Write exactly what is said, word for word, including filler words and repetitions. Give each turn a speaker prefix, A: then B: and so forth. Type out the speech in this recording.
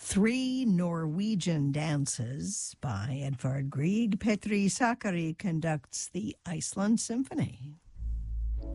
A: Three Norwegian dances by Edvard Grieg. Petri Sakari conducts the Iceland Symphony.